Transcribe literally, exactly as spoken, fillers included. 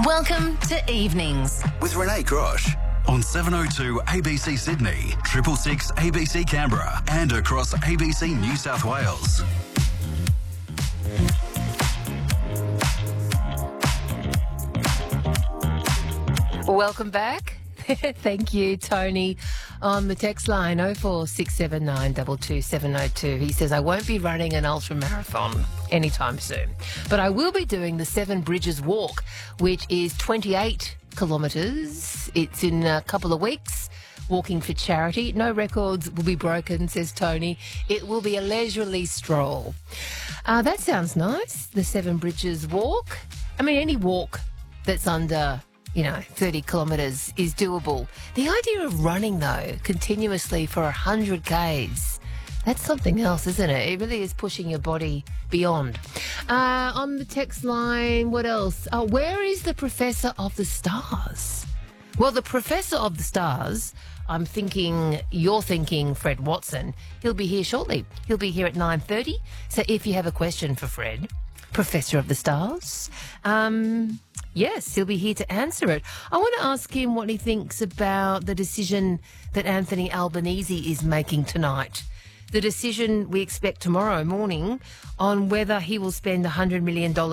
Welcome to Evenings with Renee Grosh on seven oh two A B C Sydney, triple six A B C Canberra, and across A B C New South Wales. Welcome back. Thank you, Tony, on the text line oh four six seven nine two two seven oh two. He says, I won't be running an ultra marathon anytime soon, but I will be doing the Seven Bridges Walk, which is twenty-eight kilometres. It's in a couple of weeks. Walking for charity. No records will be broken, says Tony. It will be a leisurely stroll. Uh, that sounds nice, the Seven Bridges Walk. I mean, any walk that's under, you know, thirty kilometres is doable. The idea of running, though, continuously for one hundred kays, that's something else, isn't it? It really is pushing your body beyond. Uh, on the text line, what else? Oh, where is the Professor of the Stars? Well, the Professor of the Stars, I'm thinking, you're thinking Fred Watson. He'll be here shortly. He'll be here at nine thirty. So if you have a question for Fred, Professor of the Stars, um... yes, he'll be here to answer it. I want to ask him what he thinks about the decision that Anthony Albanese is making tonight. The decision we expect tomorrow morning on whether he will spend one hundred million dollars